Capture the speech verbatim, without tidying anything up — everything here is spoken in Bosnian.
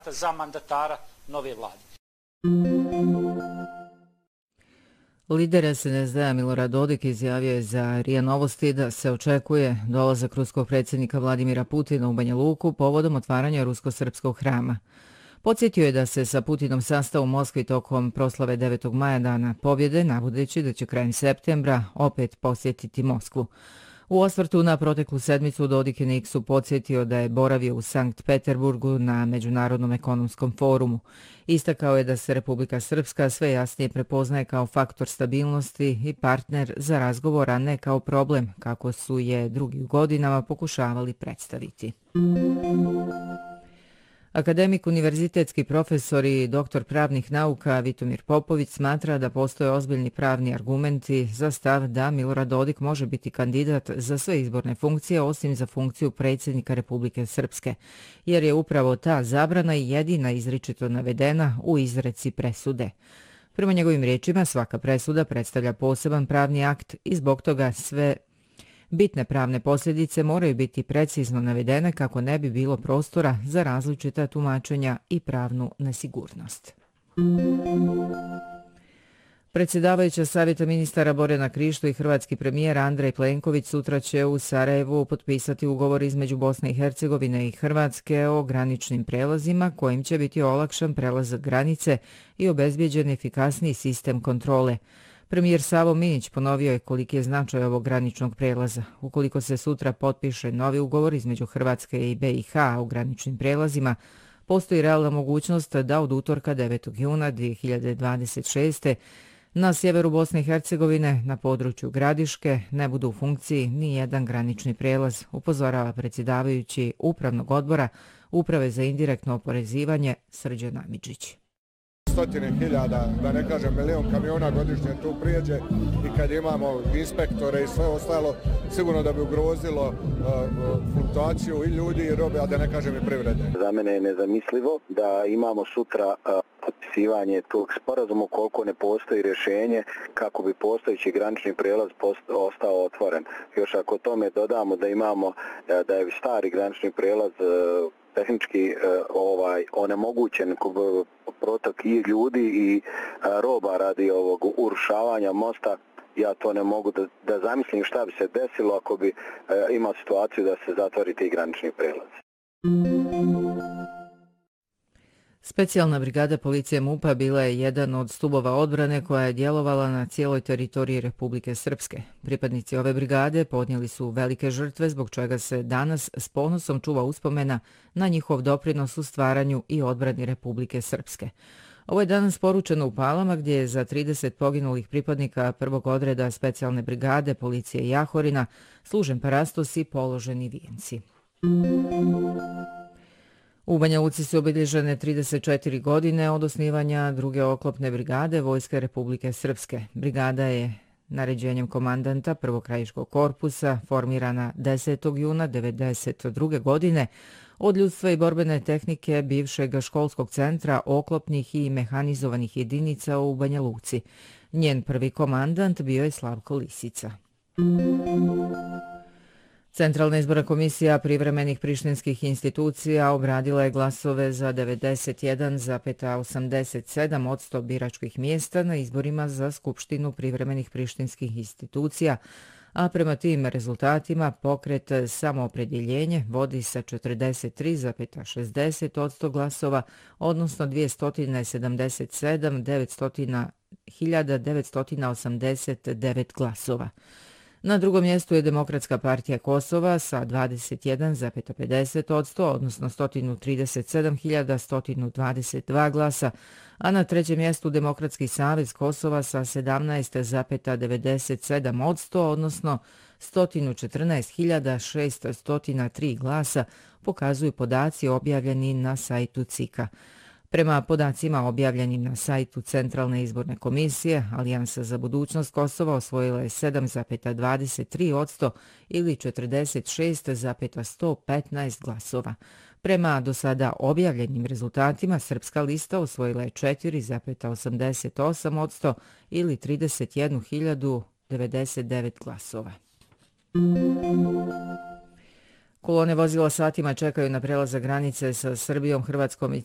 za mandatara nove vlade. Lider es en es de-a Milorad Dodik izjavio je za R I A Novosti da se očekuje dolazak ruskog predsjednika Vladimira Putina u Banja Luku povodom otvaranja rusko-srpskog hrama. Podsjetio je da se sa Putinom sastao u Moskvi tokom proslave devetog maja dana pobjede, navodeći da će krajem septembra opet posjetiti Moskvu. U osvrtu na proteklu sedmicu Dodik je na X-u podsjetio da je boravio u Sankt Peterburgu na Međunarodnom ekonomskom forumu. Istakao je da se Republika Srpska sve jasnije prepoznaje kao faktor stabilnosti i partner za razgovor, a ne kao problem, kako su je drugih godinama pokušavali predstaviti. Akademik, univerzitetski profesor i doktor pravnih nauka Vitomir Popović smatra da postoje ozbiljni pravni argumenti za stav da Milorad Dodik može biti kandidat za sve izborne funkcije osim za funkciju predsjednika Republike Srpske, jer je upravo ta zabrana i jedina izričito navedena u izreci presude. Prema njegovim riječima, svaka presuda predstavlja poseban pravni akt i zbog toga sve bitne pravne posljedice moraju biti precizno navedene kako ne bi bilo prostora za različita tumačenja i pravnu nesigurnost. Predsjedavajuća Savjeta ministara Borjana Krišto i hrvatski premijer Andrej Plenković sutra će u Sarajevu potpisati ugovor između Bosne i Hercegovine i Hrvatske o graničnim prelazima kojim će biti olakšan prelazak granice i obezbijeđen efikasniji sistem kontrole. Premijer Savo Minić ponovio je koliki je značaj ovog graničnog prelaza. Ukoliko se sutra potpiše novi ugovor između Hrvatske i B i H o graničnim prelazima, postoji realna mogućnost da od utorka devetog juna dvije hiljade dvadeset šeste. na sjeveru Bosne i Hercegovine, na području Gradiške, ne budu u funkciji ni jedan granični prijelaz, upozorava predsjedavajući Upravnog odbora Uprave za indirektno oporezivanje Srđan Amidžić. Stotine hiljada, da ne kažem milion kamiona godišnje tu prijeđe i kad imamo inspektore i sve ostalo, sigurno da bi ugrozilo uh, fluktuaciju i ljudi i robe, a da ne kažem i privrede. Za mene je nezamislivo da imamo sutra uh, potpisivanje tog sporazuma koliko ne postoji rješenje kako bi postojeći granični prijelaz post- ostao otvoren. Još ako tome dodamo da imamo uh, da je stari granični prijelaz uh, tehnički uh, ovaj onemogućen protok i ljudi i uh, roba radi ovog urušavanja mosta, ja to ne mogu da, da zamislim šta bi se desilo ako bi uh, imao situaciju da se zatvori ti granični prijelaz. Specijalna brigada policije MUP-a bila je jedan od stubova odbrane koja je djelovala na cijeloj teritoriji Republike Srpske. Pripadnici ove brigade podnijeli su velike žrtve zbog čega se danas s ponosom čuva uspomena na njihov doprinos u stvaranju i odbrani Republike Srpske. Ovo je danas poručeno u Palama gdje je za trideset poginulih pripadnika prvog odreda specijalne brigade policije Jahorina služen parastos i položeni vijenci. U Banja Luci su obilježene trideset četiri godine od osnivanja druge oklopne brigade Vojske Republike Srpske. Brigada je naređenjem komandanta prvog krajiškog korpusa formirana desetog juna devedeset druge. godine od ljudstva i borbene tehnike bivšeg školskog centra oklopnih i mehanizovanih jedinica u Banja Luci. Njen prvi komandant bio je Slavko Lisica. Centralna izborna komisija privremenih prištinskih institucija obradila je glasove za devedeset jedan zarez osamdeset sedam posto biračkih mjesta na izborima za Skupštinu privremenih prištinskih institucija, a prema tim rezultatima pokret Samoopredjeljenje vodi sa četrdeset tri zarez šezdeset posto glasova, odnosno dvjesto sedamdeset sedam hiljada devetsto osamdeset devet glasova. Na drugom mjestu je Demokratska partija Kosova sa dvadeset jedan zarez pedeset posto, odnosno sto trideset sedam hiljada sto dvadeset dva glasa, a na trećem mjestu Demokratski savez Kosova sa sedamnaest zarez devedeset sedam posto, odnosno sto četrnaest hiljada šeststo tri glasa, pokazuju podaci objavljeni na sajtu C I K-a. Prema podacima objavljenim na sajtu Centralne izborne komisije, Alijansa za budućnost Kosova osvojila je sedam zarez dvadeset tri posto ili četrdeset šest zarez sto petnaest glasova. Prema do sada objavljenim rezultatima, Srpska lista osvojila je četiri zarez osamdeset osam posto ili trideset jednu hiljadu devedeset devet glasova. Kolone vozila satima čekaju na prelazak granice sa Srbijom, Hrvatskom i